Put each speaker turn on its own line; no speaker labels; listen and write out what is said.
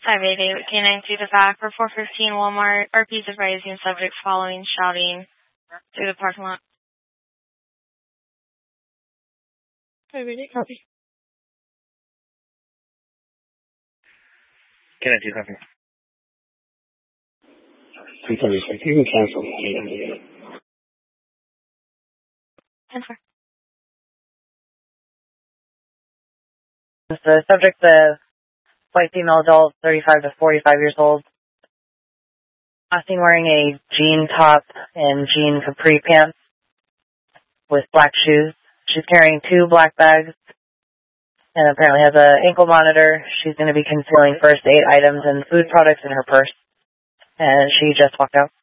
588 K9 to the back for 415 Walmart. RP's advising subject following shouting through the parking lot. 588 copy.
K9 to copy.
376, you can cancel.
10-4.
The subject's a white female adult, 35 to 45 years old. Last seen wearing a jean top and jean capri pants with black shoes. She's carrying 2 black bags and apparently has an ankle monitor. She's going to be concealing first aid items and food products in her purse. And she just walked out.